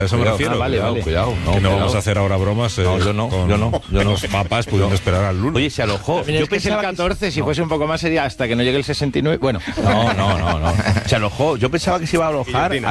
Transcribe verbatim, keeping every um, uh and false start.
A eso me Cuidado, refiero. ah, vale, cuidado, vale. cuidado. No, que no cuidado. vamos a hacer ahora bromas. Eh, No, yo no, con, yo no, yo no. Los papas pudiendo esperar al lunes. Oye, se alojó. También Yo es que es el pensaba que- catorce, si No. fuese un poco más sería hasta que no llegue el sesenta y nueve. Bueno, No, no, no, no. Se alojó. Yo pensaba que se iba a alojar Guillotina.